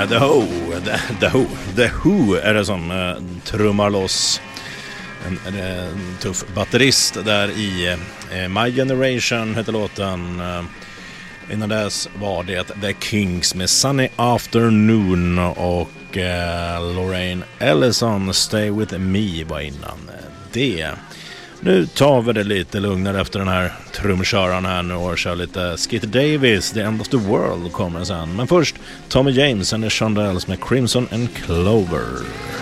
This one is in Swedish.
The Who är det som trummar loss. En tuff batterist där i My Generation heter låten. Innan dess var det The Kings med Sunny Afternoon och Lorraine Ellison Stay With Me var innan det. Nu tar vi det lite lugnare efter den här trumköran här nu och kör lite Skitty Davis, The End of the World kommer sen. Men först Tommy James och Shondells med Crimson and Clover.